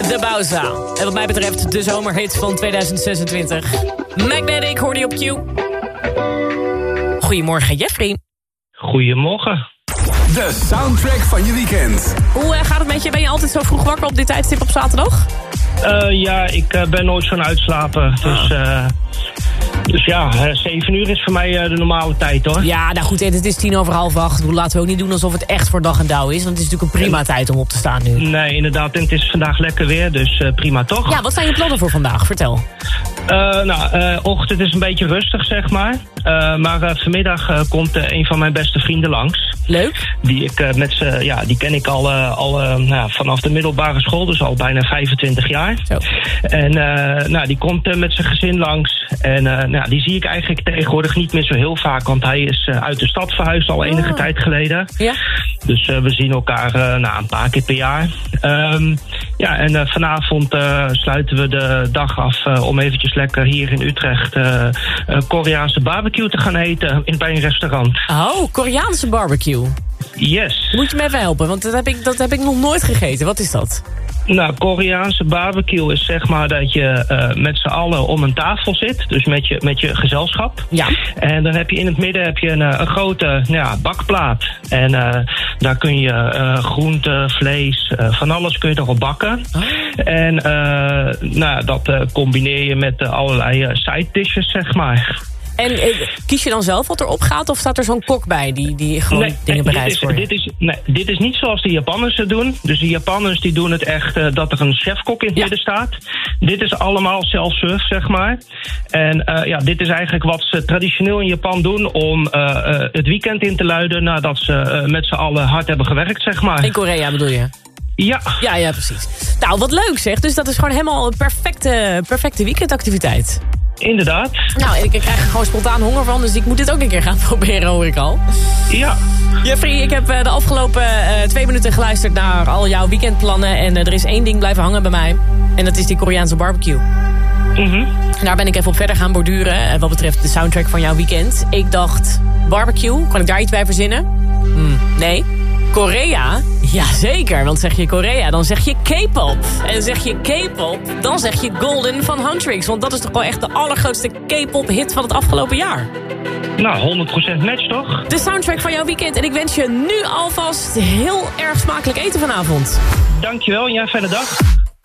de Bauza. En wat mij betreft de zomerhit van 2026. Magnetic hoorde je op Q. Goedemorgen, Jeffrey. Goedemorgen. De soundtrack van je weekend. Hoe gaat het met je? Ben je altijd zo vroeg wakker op dit tijdstip op zaterdag? Ja, ik ben nooit zo'n uitslaper. Dus ja, 7 uur is voor mij de normale tijd, hoor. Ja, nou goed, het is 7:50. Hoe laten we ook niet doen alsof het echt voor dag en dauw is. Want het is natuurlijk een prima tijd om op te staan nu. Nee, inderdaad. En het is vandaag lekker weer, dus prima toch? Ja, wat zijn je plannen voor vandaag? Vertel. Ochtend is een beetje rustig, zeg maar. Maar vanmiddag komt een van mijn beste vrienden langs. Leuk. Die ik die ken ik al vanaf de middelbare school, dus al bijna 25 jaar. Zo. En die komt met zijn gezin langs. En die zie ik eigenlijk tegenwoordig niet meer zo heel vaak, want hij is uit de stad verhuisd al enige tijd geleden. Ja. Dus we zien elkaar een paar keer per jaar. En vanavond sluiten we de dag af om eventjes lekker hier in Utrecht Koreaanse barbecue te gaan eten bij een restaurant. Oh, Koreaanse barbecue. Yes. Moet je me even helpen, want dat heb ik nog nooit gegeten. Wat is dat? Nou, Koreaanse barbecue is zeg maar dat je met z'n allen om een tafel zit. Dus met je gezelschap. Ja. En dan heb je in het midden een grote bakplaat. En daar kun je groenten, vlees, van alles kun je erop bakken. Oh. En dat combineer je met allerlei side dishes, zeg maar. En kies je dan zelf wat erop gaat? Of staat er zo'n kok bij die gewoon dingen bereidt voor je? Dit is niet zoals de Japanners het doen. Dus de Japanners die doen het echt dat er een chefkok in het midden staat. Dit is allemaal self-serve, zeg maar. En dit is eigenlijk wat ze traditioneel in Japan doen om het weekend in te luiden nadat ze met z'n allen hard hebben gewerkt, zeg maar. In Korea bedoel je? Ja. Ja, precies. Nou, wat leuk zeg. Dus dat is gewoon helemaal een perfecte weekendactiviteit. Inderdaad. Nou, ik krijg er gewoon spontaan honger van, dus ik moet dit ook een keer gaan proberen, hoor ik al. Ja. Jeffrey, ik heb de afgelopen 2 minuten geluisterd naar al jouw weekendplannen. En er is 1 ding blijven hangen bij mij. En dat is die Koreaanse barbecue. Mm-hmm. Daar ben ik even op verder gaan borduren, wat betreft de soundtrack van jouw weekend. Ik dacht, barbecue, kan ik daar iets bij verzinnen? Nee. Korea? Jazeker, want zeg je Korea, dan zeg je K-pop. En zeg je K-pop, dan zeg je Golden van Huntrix. Want dat is toch wel echt de allergrootste K-pop hit van het afgelopen jaar. Nou, 100% match toch? De soundtrack van jouw weekend. En ik wens je nu alvast heel erg smakelijk eten vanavond. Dankjewel en jij fijne dag.